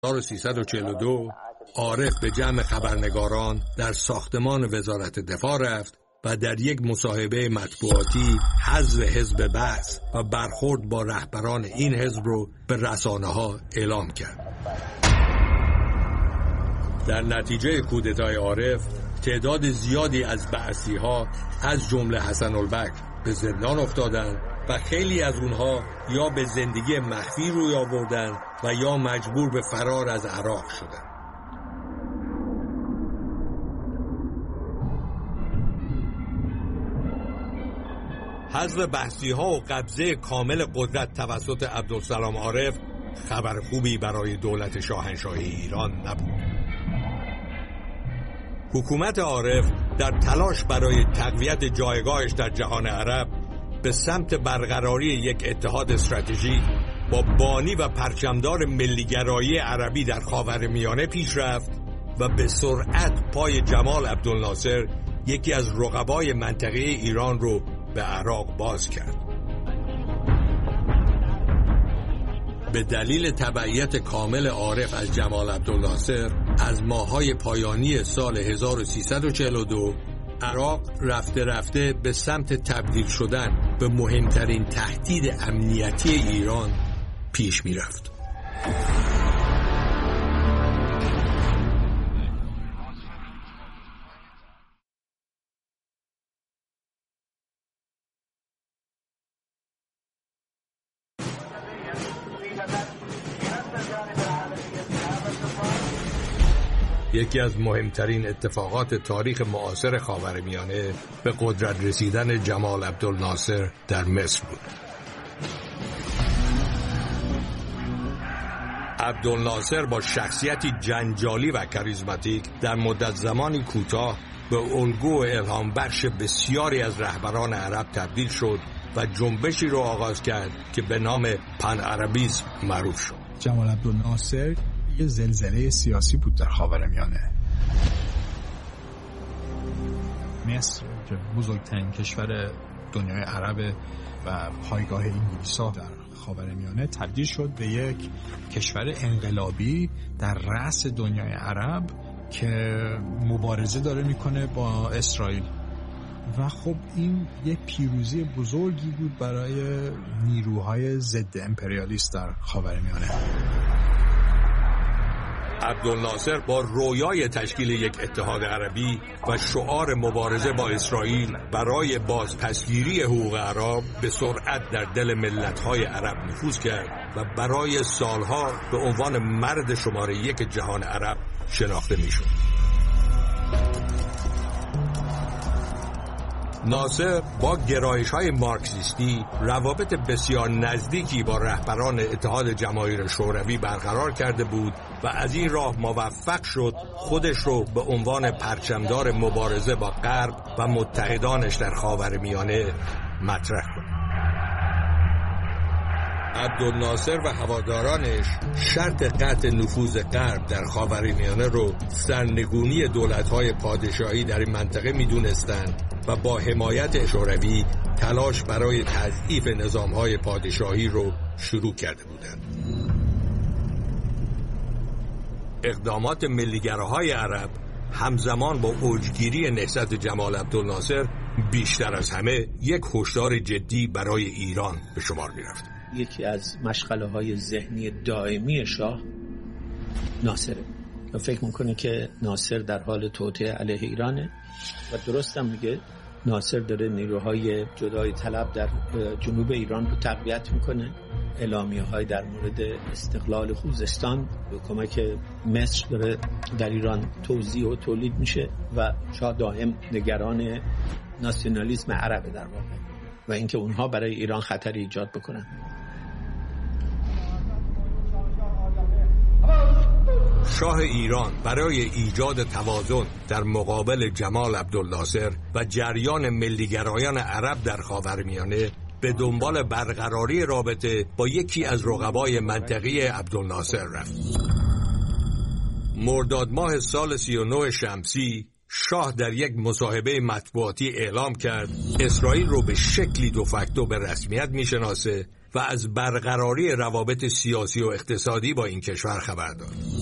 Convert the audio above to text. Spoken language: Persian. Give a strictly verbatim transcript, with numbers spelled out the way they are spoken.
هزار و سیصد و چهل و دو عارف به جمع خبرنگاران در ساختمان وزارت دفاع رفت و در یک مصاحبه مطبوعاتی حذف حزب بعث و برخورد با رهبران این حزب رو به رسانه‌ها اعلام کرد. در نتیجه کودتای عارف تعداد زیادی از بعثی‌ها از جمله حسن البکر به زندان افتادند و خیلی از اونها یا به زندگی مخفی روی آوردند و یا مجبور به فرار از عراق شدند. حذف بعثی‌ها و قبضه کامل قدرت توسط عبدالسلام عارف خبر خوبی برای دولت شاهنشاهی ایران نبود. حکومت عارف در تلاش برای تقویت جایگاهش در جهان عرب به سمت برقراری یک اتحاد استراتژیک با بانی و پرچمدار ملیگرایی عربی در خاورمیانه پیش رفت و به سرعت پای جمال عبدالناصر یکی از رقبای منطقه ایران رو به عراق باز کرد. به دلیل تبعیت کامل عارف از جمال عبدالناصر از ماه‌های پایانی سال هزار و سیصد و چهل و دو عراق رفته رفته به سمت تبدیل شدن به مهمترین تهدید امنیتی ایران پیش می رفت. یکی از مهمترین اتفاقات تاریخ معاصر خاورمیانه به قدرت رسیدن جمال عبدالناصر در مصر بود. عبدالناصر با شخصیتی جنجالی و کاریزماتیک در مدت زمانی کوتاه به الگو و الهام بخش بسیاری از رهبران عرب تبدیل شد و جنبشی رو آغاز کرد که به نام پن عربیسم معروف شد. جمال عبدالناصر یه زلزله سیاسی بود در خاورمیانه. مصر که بزرگترین کشور دنیای عرب و پایگاه انگلیس‌ها در خاورمیانه تبدیل شد به یک کشور انقلابی در رأس دنیای عرب که مبارزه داره میکنه با اسرائیل و خب این یک پیروزی بزرگی بود برای نیروهای ضد امپریالیست در خاورمیانه. عبدالناصر با رویای تشکیل یک اتحاد عربی و شعار مبارزه با اسرائیل برای بازپسگیری حقوق عرب به سرعت در دل ملت‌های عرب نفوذ کرد و برای سالها به عنوان مرد شماره یک جهان عرب شناخته می‌شد. ناصر با گرایش‌های مارکسیستی روابط بسیار نزدیکی با رهبران اتحاد جماهیر شوروی برقرار کرده بود و از این راه موفق شد خودش رو به عنوان پرچمدار مبارزه با غرب و متحدانش در خاورمیانه مطرح کند. عبدالناصر و هوادارانش شرط قطع نفوذ غرب در خاورمیانه رو سرنگونی دولت‌های پادشاهی در این منطقه می‌دونستند و با حمایت شوروی تلاش برای تضعیف نظام‌های پادشاهی رو شروع کرده بودند. اقدامات ملیگراهای عرب همزمان با اوجگیری نهضت جمال عبدالناصر بیشتر از همه یک هشدار جدی برای ایران به شمار می‌رفت. یکی از مشغله‌های ذهنی دائمی شاه ناصره و فکر میکنه که ناصر در حال توطئه علیه ایرانه و درست هم میگه ناصر داره نیروهای جدایی طلب در جنوب ایران رو تقویت میکنه. اعلامیه‌های در مورد استقلال خوزستان به کمک مصر داره در ایران توزیع و تولید میشه و شاه دائم نگران ناسیونالیسم عربه در واقع و اینکه اونها برای ایران خطری ایجاد بکنن. شاه ایران برای ایجاد توازن در مقابل جمال عبدالناصر و جریان ملیگرایان عرب در خاورمیانه به دنبال برقراری رابطه با یکی از رقبای منطقی عبدالناصر رفت. مرداد ماه سال سی و نه شمسی شاه در یک مصاحبه مطبوعاتی اعلام کرد اسرائیل رو به شکلی دو فاکتو به رسمیت میشناسه و از برقراری روابط سیاسی و اقتصادی با این کشور خبر داد.